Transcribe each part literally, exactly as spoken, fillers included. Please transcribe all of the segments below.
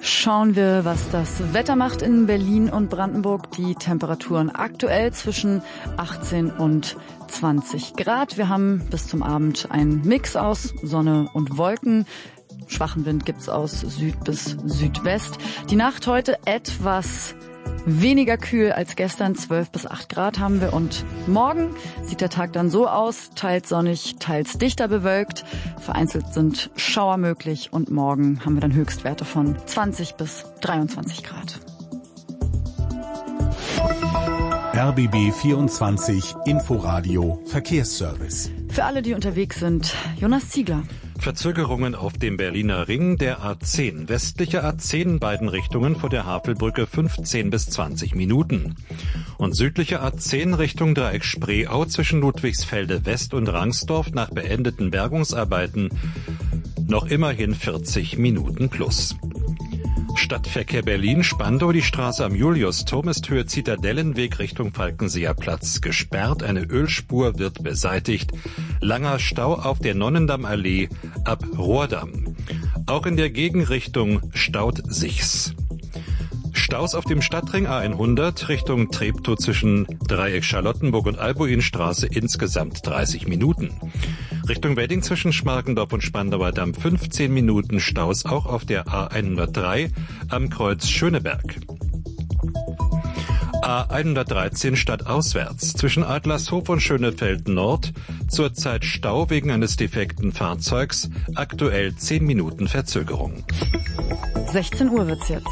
Schauen wir, was das Wetter macht in Berlin und Brandenburg. Die Temperaturen aktuell zwischen achtzehn und zwanzig Grad. Wir haben bis zum Abend einen Mix aus Sonne und Wolken. Schwachen Wind gibt's aus Süd bis Südwest. Die Nacht heute etwas weniger kühl als gestern, zwölf bis acht Grad haben wir. Und morgen sieht der Tag dann so aus, teils sonnig, teils dichter bewölkt. Vereinzelt sind Schauer möglich und morgen haben wir dann Höchstwerte von zwanzig bis dreiundzwanzig Grad. R B B vierundzwanzig Inforadio Verkehrsservice. Für alle, die unterwegs sind, Jonas Ziegler. Verzögerungen auf dem Berliner Ring, der A zehn. Westliche A zehn, beiden Richtungen vor der Havelbrücke fünfzehn bis zwanzig Minuten. Und südliche A zehn Richtung Dreieck Spreeau zwischen Ludwigsfelde West und Rangsdorf nach beendeten Bergungsarbeiten noch immerhin vierzig Minuten plus. Stadtverkehr Berlin, Spandau, die Straße am Juliusturm ist Höhe Zitadellenweg Richtung Falkenseer Platz gesperrt. Eine Ölspur wird beseitigt. Langer Stau auf der Nonnendammallee ab Rohrdamm. Auch in der Gegenrichtung staut sich's. Staus auf dem Stadtring A hundert Richtung Treptow zwischen Dreieck Charlottenburg und Albuinstraße insgesamt dreißig Minuten. Richtung Wedding zwischen Schmargendorf und Spandauer Damm fünfzehn Minuten Staus auch auf der A hundertdrei am Kreuz Schöneberg. A hundertdreizehn stadtauswärts zwischen Adlershof und Schönefeld Nord zurzeit Stau wegen eines defekten Fahrzeugs, aktuell zehn Minuten Verzögerung. sechzehn Uhr wird's jetzt.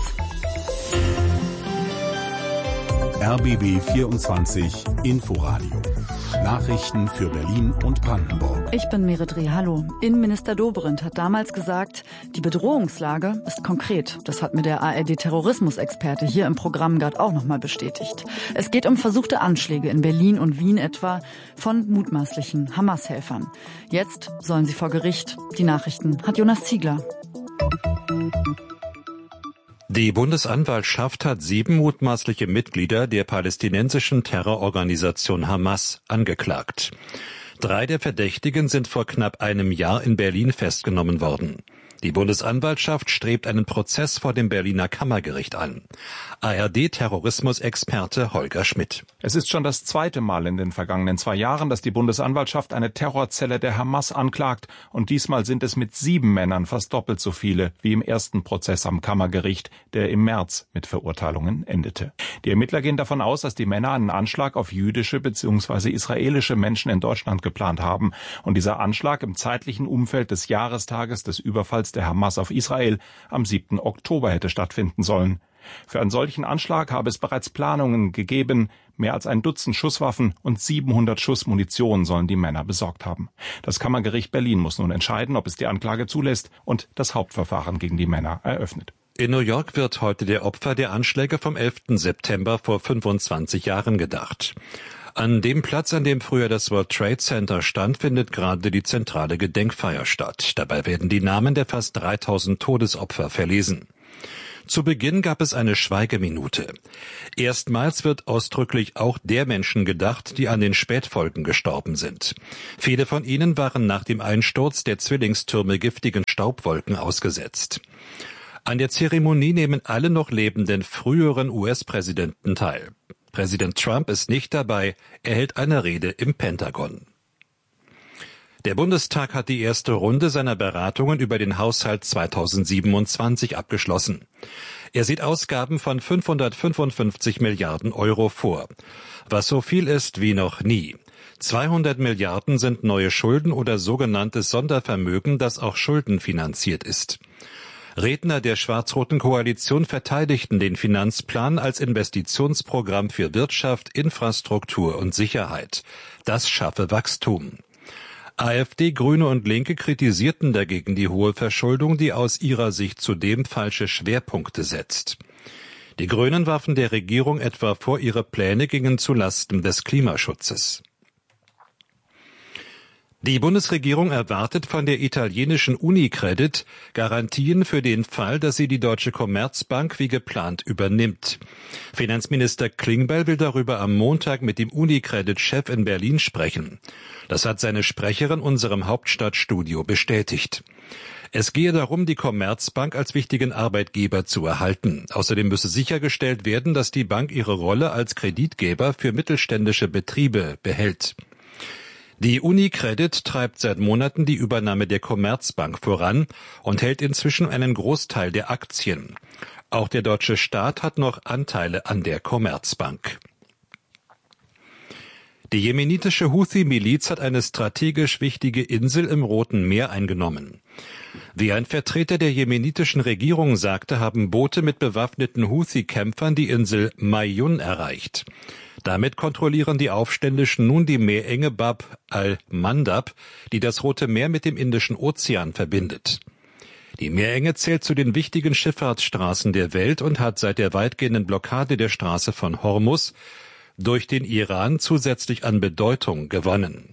R B B vierundzwanzig Inforadio. Nachrichten für Berlin und Brandenburg. Ich bin Merit Reh, hallo. Innenminister Dobrindt hat damals gesagt, die Bedrohungslage ist konkret. Das hat mir der A R D-Terrorismusexperte hier im Programm gerade auch nochmal bestätigt. Es geht um versuchte Anschläge in Berlin und Wien etwa von mutmaßlichen Hamas-Helfern. Jetzt sollen sie vor Gericht. Die Nachrichten hat Jonas Ziegler. Die Bundesanwaltschaft hat sieben mutmaßliche Mitglieder der palästinensischen Terrororganisation Hamas angeklagt. Drei der Verdächtigen sind vor knapp einem Jahr in Berlin festgenommen worden. Die Bundesanwaltschaft strebt einen Prozess vor dem Berliner Kammergericht an. A R D-Terrorismusexperte Holger Schmidt. Es ist schon das zweite Mal in den vergangenen zwei Jahren, dass die Bundesanwaltschaft eine Terrorzelle der Hamas anklagt. Und diesmal sind es mit sieben Männern fast doppelt so viele wie im ersten Prozess am Kammergericht, der im März mit Verurteilungen endete. Die Ermittler gehen davon aus, dass die Männer einen Anschlag auf jüdische bzw. israelische Menschen in Deutschland geplant haben. Und dieser Anschlag im zeitlichen Umfeld des Jahrestages des Überfalls der Hamas auf Israel am siebten Oktober hätte stattfinden sollen. Für einen solchen Anschlag habe es bereits Planungen gegeben. Mehr als ein Dutzend Schusswaffen und siebenhundert Schuss Munition sollen die Männer besorgt haben. Das Kammergericht Berlin muss nun entscheiden, ob es die Anklage zulässt und das Hauptverfahren gegen die Männer eröffnet. In New York wird heute der Opfer der Anschläge vom elften September vor fünfundzwanzig Jahren gedacht. An dem Platz, an dem früher das World Trade Center stand, findet gerade die zentrale Gedenkfeier statt. Dabei werden die Namen der fast dreitausend Todesopfer verlesen. Zu Beginn gab es eine Schweigeminute. Erstmals wird ausdrücklich auch der Menschen gedacht, die an den Spätfolgen gestorben sind. Viele von ihnen waren nach dem Einsturz der Zwillingstürme giftigen Staubwolken ausgesetzt. An der Zeremonie nehmen alle noch lebenden früheren U S-Präsidenten teil. Präsident Trump ist nicht dabei, er hält eine Rede im Pentagon. Der Bundestag hat die erste Runde seiner Beratungen über den Haushalt zweitausendsiebenundzwanzig abgeschlossen. Er sieht Ausgaben von fünfhundertfünfundfünfzig Milliarden Euro vor, was so viel ist wie noch nie. zweihundert Milliarden sind neue Schulden oder sogenanntes Sondervermögen, das auch schuldenfinanziert ist. Redner der schwarz-roten Koalition verteidigten den Finanzplan als Investitionsprogramm für Wirtschaft, Infrastruktur und Sicherheit. Das schaffe Wachstum. AfD, Grüne und Linke kritisierten dagegen die hohe Verschuldung, die aus ihrer Sicht zudem falsche Schwerpunkte setzt. Die Grünen warfen der Regierung etwa vor, ihre Pläne gingen zu Lasten des Klimaschutzes. Die Bundesregierung erwartet von der italienischen Unicredit Garantien für den Fall, dass sie die Deutsche Commerzbank wie geplant übernimmt. Finanzminister Klingbeil will darüber am Montag mit dem Unicredit-Chef in Berlin sprechen. Das hat seine Sprecherin unserem Hauptstadtstudio bestätigt. Es gehe darum, die Commerzbank als wichtigen Arbeitgeber zu erhalten. Außerdem müsse sichergestellt werden, dass die Bank ihre Rolle als Kreditgeber für mittelständische Betriebe behält. Die UniCredit treibt seit Monaten die Übernahme der Commerzbank voran und hält inzwischen einen Großteil der Aktien. Auch der deutsche Staat hat noch Anteile an der Commerzbank. Die jemenitische Houthi-Miliz hat eine strategisch wichtige Insel im Roten Meer eingenommen. Wie ein Vertreter der jemenitischen Regierung sagte, haben Boote mit bewaffneten Houthi-Kämpfern die Insel Mayun erreicht. Damit kontrollieren die Aufständischen nun die Meerenge Bab al-Mandab, die das Rote Meer mit dem Indischen Ozean verbindet. Die Meerenge zählt zu den wichtigen Schifffahrtsstraßen der Welt und hat seit der weitgehenden Blockade der Straße von Hormuz durch den Iran zusätzlich an Bedeutung gewonnen.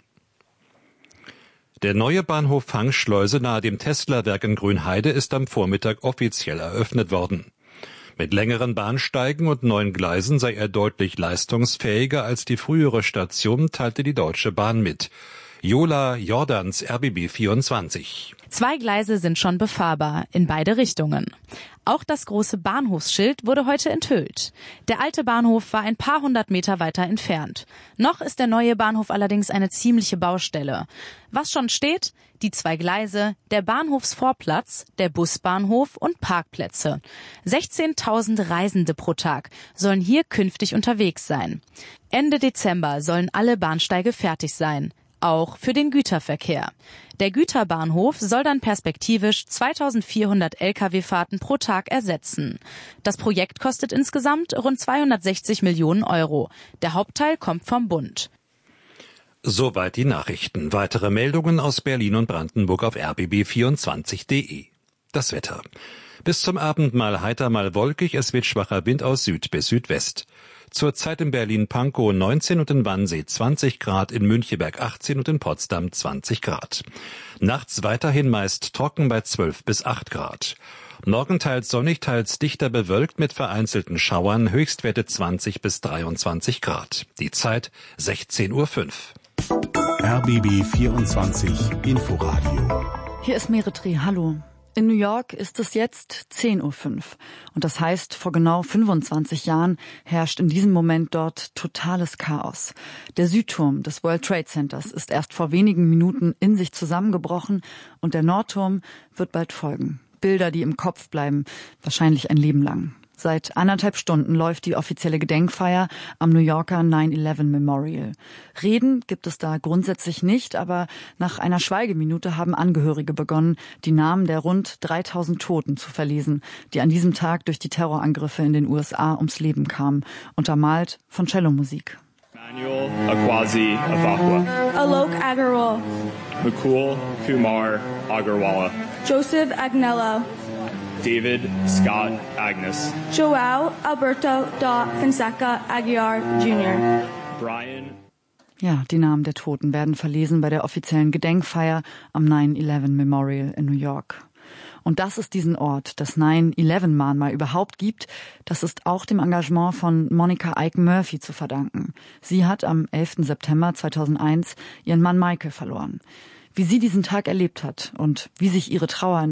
Der neue Bahnhof Fangschleuse nahe dem Tesla-Werk in Grünheide ist am Vormittag offiziell eröffnet worden. Mit längeren Bahnsteigen und neuen Gleisen sei er deutlich leistungsfähiger als die frühere Station, teilte die Deutsche Bahn mit. Jola Jordans, R B B vierundzwanzig. Zwei Gleise sind schon befahrbar, in beide Richtungen. Auch das große Bahnhofsschild wurde heute enthüllt. Der alte Bahnhof war ein paar hundert Meter weiter entfernt. Noch ist der neue Bahnhof allerdings eine ziemliche Baustelle. Was schon steht? Die zwei Gleise, der Bahnhofsvorplatz, der Busbahnhof und Parkplätze. sechzehntausend Reisende pro Tag sollen hier künftig unterwegs sein. Ende Dezember sollen alle Bahnsteige fertig sein. Auch für den Güterverkehr. Der Güterbahnhof soll dann perspektivisch zweitausendvierhundert Lkw-Fahrten pro Tag ersetzen. Das Projekt kostet insgesamt rund zweihundertsechzig Millionen Euro. Der Hauptteil kommt vom Bund. Soweit die Nachrichten. Weitere Meldungen aus Berlin und Brandenburg auf r b b vierundzwanzig punkt de. Das Wetter. Bis zum Abend mal heiter, mal wolkig. Es wird schwacher Wind aus Süd bis Südwest. Zurzeit in Berlin-Pankow neunzehn und in Wannsee zwanzig Grad, in Müncheberg achtzehn und in Potsdam zwanzig Grad. Nachts weiterhin meist trocken bei zwölf bis acht Grad. Morgen teils sonnig, teils dichter bewölkt mit vereinzelten Schauern, Höchstwerte zwanzig bis dreiundzwanzig Grad. Die Zeit sechzehn Uhr fünf. R B B vierundzwanzig Inforadio. Hier ist Meretri, hallo. In New York ist es jetzt zehn Uhr fünf. Und das heißt, vor genau fünfundzwanzig Jahren herrscht in diesem Moment dort totales Chaos. Der Südturm des World Trade Centers ist erst vor wenigen Minuten in sich zusammengebrochen und der Nordturm wird bald folgen. Bilder, die im Kopf bleiben, wahrscheinlich ein Leben lang. Seit anderthalb Stunden läuft die offizielle Gedenkfeier am New Yorker nine eleven Memorial. Reden gibt es da grundsätzlich nicht, aber nach einer Schweigeminute haben Angehörige begonnen, die Namen der rund dreitausend Toten zu verlesen, die an diesem Tag durch die Terrorangriffe in den U S A ums Leben kamen, untermalt von Cellomusik. Emmanuel Akwasi Avakwa. Alok Agarwal. Mukul Kumar Agarwala. Joseph Agnello. David Scott Agnes. Joao Alberto da Fonseca Aguiar Junior Brian. Ja, die Namen der Toten werden verlesen bei der offiziellen Gedenkfeier am nine eleven Memorial in New York. Und dass es diesen Ort, das nine eleven Mahnmal, überhaupt gibt, das ist auch dem Engagement von Monica Ike Murphy zu verdanken. Sie hat am elften September zweitausendeins ihren Mann Michael verloren. Wie sie diesen Tag erlebt hat und wie sich ihre Trauer